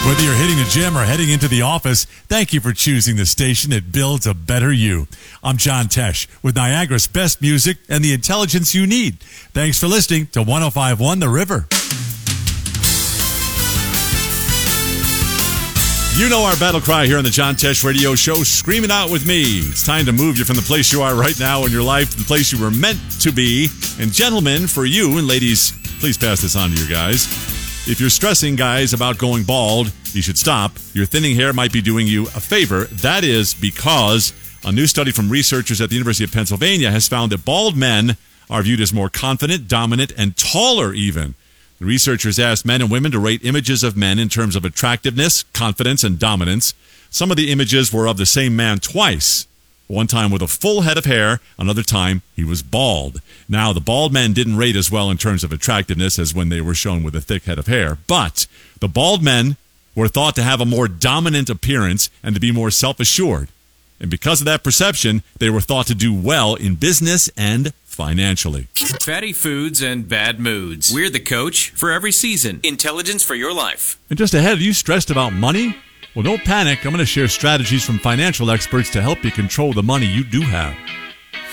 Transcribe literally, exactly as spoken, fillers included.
Whether you're hitting the gym or heading into the office, thank you for choosing the station that builds a better you. I'm John Tesh with Niagara's best music and the intelligence you need. Thanks for listening to one oh five point one The River. You know our battle cry here on the John Tesh Radio Show, Scream It Out with me. It's time to move you from the place you are right now in your life to the place you were meant to be. And gentlemen, for you, and ladies, please pass this on to your guys. If you're stressing, guys, about going bald, you should stop. Your thinning hair might be doing you a favor. That is because a new study from researchers at the University of Pennsylvania has found that bald men are viewed as more confident, dominant, and taller even. The researchers asked men and women to rate images of men in terms of attractiveness, confidence, and dominance. Some of the images were of the same man twice. One time with a full head of hair, another time he was bald. Now, the bald men didn't rate as well in terms of attractiveness as when they were shown with a thick head of hair. But the bald men were thought to have a more dominant appearance and to be more self-assured. And because of that perception, they were thought to do well in business and financially. Fatty foods and bad moods. We're the coach for every season. Intelligence for your life. And just ahead, are you stressed about money? Well, don't panic. I'm going to share strategies from financial experts to help you control the money you do have.